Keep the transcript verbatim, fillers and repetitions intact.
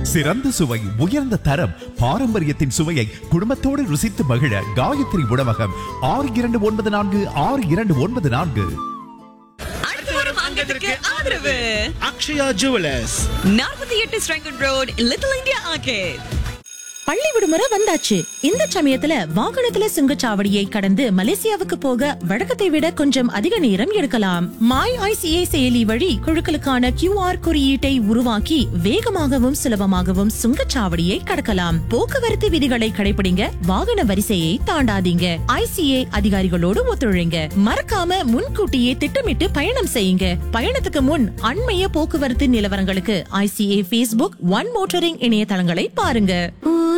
சிறந்த சுவை, உயர்ந்த தரம், பாரம்பரியத்தின் சுவையை குடும்பத்தோடு ருசித்து மகிழ காயத்ரி உணவகம். ஆறு இரண்டு ஒன்பது நான்கு ஆறு இரண்டு ஒன்பது நான்கு. ஆதரவு அக்ஷயா ஜுவல்லர்ஸ், நாற்பத்தி எட்டு ஸ்ட்ராங்கன் ரோட், லிட்டில் இந்தியா ஆர்கேட். பள்ளி விடுமுறை வந்தாச்சு. இந்த சமயத்துல வாகனத்துல சுங்கச்சாவடியை கடந்து மலேசியாவுக்கு போக வழக்கத்தை விட கொஞ்சம் அதிக நேரம் எடுக்கலாம். மாய் ஐசிஏ செயலி வழி குழுக்களுக்கான கியூஆர் குறியீட்டை உருவாக்கி வேகமாகவும் சுலபமாகவும் சுங்கச்சாவடியை கடக்கலாம். போக்குவரத்து விதிகளை கடைபிடிங்க, வாகன வரிசையை தாண்டாதீங்க, ஐசிஏ அதிகாரிகளோடு ஒத்துழைங்க. மறக்காம முன்கூட்டியே திட்டமிட்டு பயணம் செய்யுங்க. பயணத்துக்கு முன் அண்மைய போக்குவரத்து நிலவரங்களுக்கு ஐசிஏ பேஸ்புக், ஒன் மோட்டரிங் இணையதளங்களை பாருங்க.